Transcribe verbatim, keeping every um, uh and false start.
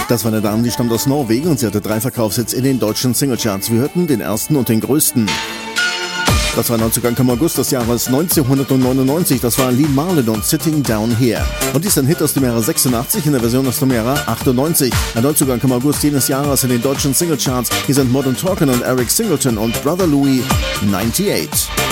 Das war eine Dame, die stammt aus Norwegen und sie hatte drei Verkaufshits in den deutschen Singlecharts. Wir hörten den ersten und den größten. Das war Neuzugang im August des Jahres neunzehnhundertneunundneunzig. Das war Lee Marlin und Sitting Down Here. Und dies ist ein Hit aus dem Jahre sechsundachtzig in der Version aus dem Jahre achtundneunzig. Ein Neuzugang im August jenes Jahres in den deutschen Singlecharts. Hier sind Modern Talking und Eric Singleton und Brother Louie neunundneunzig.